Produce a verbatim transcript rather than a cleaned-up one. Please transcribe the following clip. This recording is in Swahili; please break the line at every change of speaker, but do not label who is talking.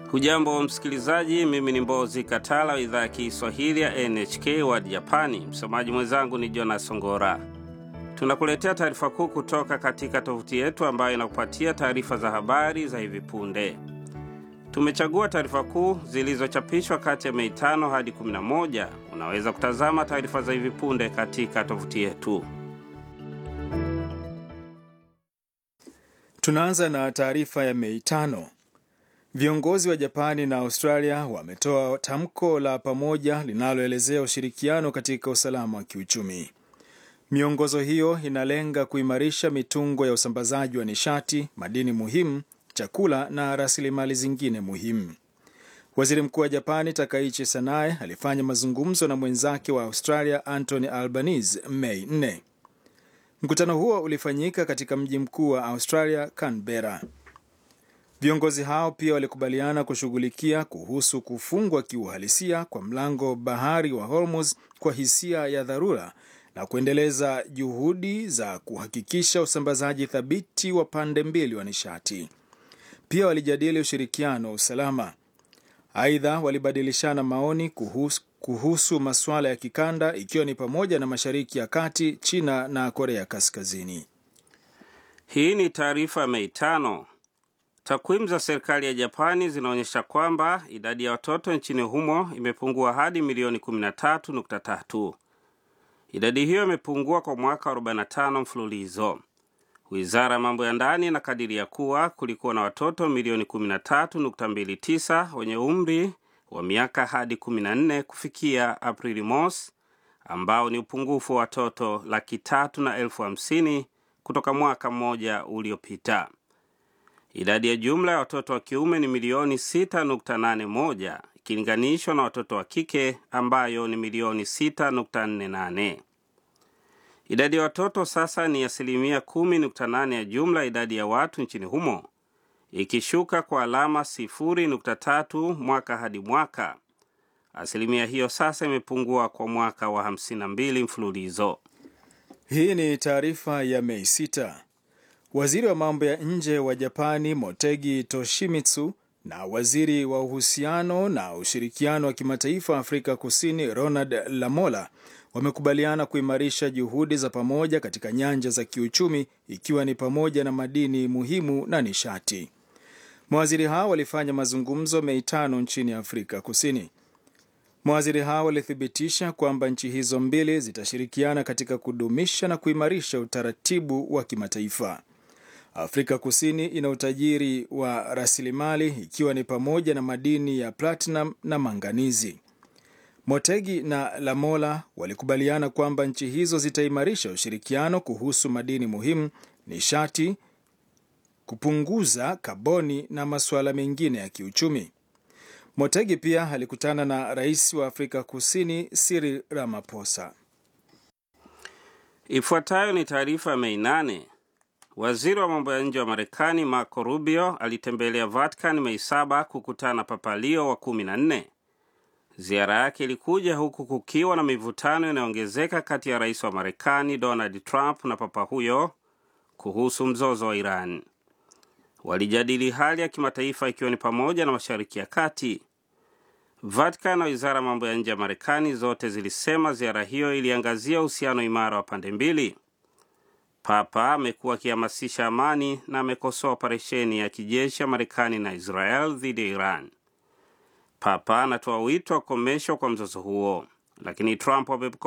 Hujambo msikilizaji, mimi ni Mbozi Katala wa idhaa ya Kiswahili ya N H K World Japani. Msomaji mwenzangu ni Jonas Songora. Tunakuletea taarifa kuu kutoka katika tovuti yetu ambayo inakupatia taarifa za habari za hivi punde. Tumechagua taarifa kuu zilizochapishwa kati ya Mei tano hadi kumi na moja. Unaweza kutazama taarifa za hivi punde katika tovuti yetu.
Tunaanza na taarifa ya Mei tano. Viongozi wa Japani na Australia wametoa tamko la pamoja linaloelezea ushirikiano katika usalama wa kiuchumi. Miongozo hiyo inalenga kuimarisha mitungo ya usambazaji wa nishati, madini muhimu, chakula na rasilimali zingine muhimu. Waziri Mkuu wa Japani Takaichi Sanae alifanya mazungumzo na mwenzake wa Australia Anthony Albanese Mei nne. Mkutano huo ulifanyika katika mji mkuu wa Australia, Canberra. Viongozi hao pia walikubaliana kushughulikia kuhusu kufungwa kiuhalisia kwa mlango bahari wa Hormuz kwa hisia ya dharura na kuendeleza juhudi za kuhakikisha usambazaji thabiti wa pande mbili wa nishati. Pia walijadili ushirikiano wa usalama. Aidha, walibadilishana maoni kuhusu, kuhusu masuala ya kikanda ikiwa ni pamoja na Mashariki ya Kati, China na Korea Kaskazini.
Hii ni taarifa ya Mei tano. Takwimu za serikali ya Japani zinaonyesha kwamba idadi ya watoto nchini humo imepungua hadi milioni kumi na tatu nukta tatu. Idadi hiyo imepungua kwa mwaka arobaini na tano mfululizo. Wizara ya mambo ya ndani inakadiria kuwa kulikuwa na watoto milioni kumi na tatu nukta mbili tisa wenye umri wa miaka hadi kumi na nne kufikia Aprili mosi, ambao ni upungufu wa watoto laki tatu na elfu hamsini kutoka mwaka mmoja uliopita. Idadi ya jumla ya watoto wa kiume ni milioni sita nukta nane moja ikilinganishwa na watoto wa kike ambayo ni milioni sita nukta nne nane. Idadi ya watoto sasa ni asilimia kumi nukta nane ya jumla idadi ya watu nchini humo, ikishuka kwa alama sifuri nukta tatu mwaka hadi mwaka. Asilimia hiyo sasa imepungua kwa mwaka wa hamsini na mbili mfululizo.
Hii ni taarifa ya Mei sita. Waziri wa mambo ya nje wa Japani Motegi Toshimitsu na waziri wa uhusiano na ushirikiano wa kimataifa Afrika Kusini Ronald Lamola wamekubaliana kuimarisha juhudi za pamoja katika nyanja za kiuchumi ikiwa ni pamoja na madini muhimu na nishati. Mawaziri hao walifanya mazungumzo Mei tano nchini Afrika Kusini. Mawaziri hao walithibitisha kwamba nchi hizo mbili zitashirikiana katika kudumisha na kuimarisha utaratibu wa kimataifa. Afrika Kusini ina utajiri wa rasilimali ikiwa ni pamoja na madini ya platinum na manganizi. Motegi na Lamola walikubaliana kwamba nchi hizo zitaimarisha ushirikiano kuhusu madini muhimu, nishati, kupunguza kaboni na masuala mengine ya kiuchumi. Motegi pia alikutana na rais wa Afrika Kusini Cyril Ramaphosa.
Ifuatayo ni taarifa ya Mei nane. Waziri wa mambo ya nje wa Marekani Marco Rubio alitembelea Vatican Mei saba kukutana Papa Leo wa kumi na nne. Ziara yake ilikuja huku kukiwa na mivutano inayoongezeka kati ya rais wa Marekani Donald Trump na papa huyo kuhusu mzozo wa Iran. Walijadili hali ya kimataifa ikiwa ni pamoja na Mashariki ya Kati. Vatican na wizara mambo ya nje ya Marekani zote zilisema ziara hiyo iliangazia uhusiano imara wa pande mbili. Papa amekuwa akihamasisha amani na amekosoa operesheni ya kijeshi ya Marekani na Israel dhidi ya Iran. Papa anatoa wito wa kukomeshwa kwa mzozo huo, lakini Trump